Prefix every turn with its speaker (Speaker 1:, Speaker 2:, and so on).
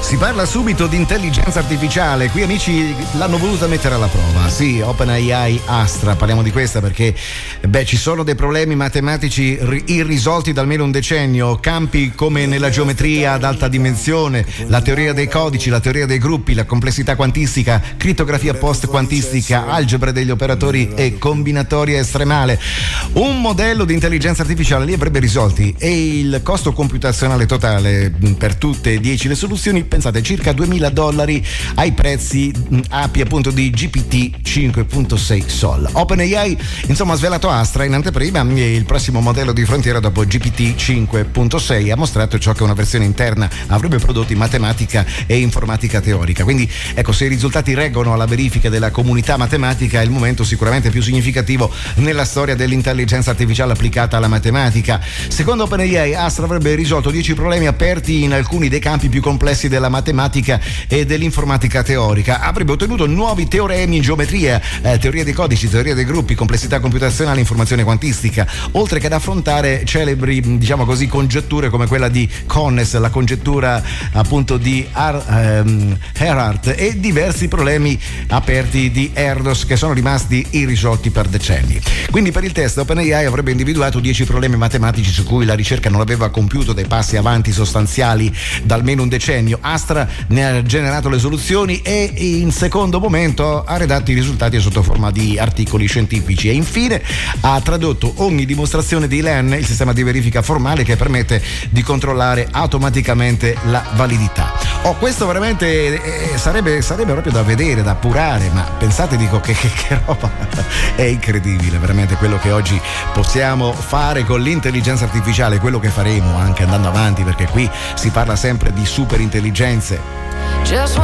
Speaker 1: Si parla subito di intelligenza artificiale, qui amici l'hanno voluta mettere alla prova, sì, OpenAI Astra, parliamo di questa perché ci sono dei problemi matematici irrisolti da almeno un decennio, campi come nella geometria ad alta dimensione, la teoria dei codici, la teoria dei gruppi, la complessità quantistica, crittografia post quantistica, algebra degli operatori e combinatoria estremale. Un modello di intelligenza artificiale li avrebbe risolti e il costo computazionale totale per tutte e 10 le soluzioni, pensate, circa $2.000 ai prezzi API appunto di GPT 5.6 Sol. OpenAI insomma ha svelato Astra in anteprima, il prossimo modello di frontiera dopo GPT 5.6, ha mostrato ciò che una versione interna avrebbe prodotto in matematica e informatica teorica. Quindi ecco, se i risultati reggono alla verifica della comunità matematica, è il momento sicuramente più significativo nella storia dell'intelligenza artificiale applicata alla matematica. Secondo OpenAI Astra avrebbe risolto 10 problemi aperti in alcuni dei campi più complessi della matematica e dell'informatica teorica, avrebbe ottenuto nuovi teoremi in geometria, teoria dei codici, teoria dei gruppi, complessità computazionale, informazione quantistica, oltre che ad affrontare celebri, diciamo così, congetture come quella di Connes, la congettura appunto di Erhardt, e diversi problemi aperti di Erdos che sono rimasti irrisolti per decenni. Quindi per il test OpenAI avrebbe individuato 10 problemi matematici su cui la ricerca non aveva compiuto dei passi avanti sostanziali da almeno un decennio. Astra ne ha generato le soluzioni e in secondo momento ha redatto i risultati sotto forma di articoli scientifici e infine ha tradotto ogni dimostrazione di LAN, il sistema di verifica formale che permette di controllare automaticamente la validità. Questo veramente sarebbe proprio da vedere, da appurare, ma pensate, dico, che roba, è incredibile veramente quello che oggi possiamo fare con l'intelligenza artificiale, quello che faremo anche andando avanti, perché qui si parla sempre di super intelligenze.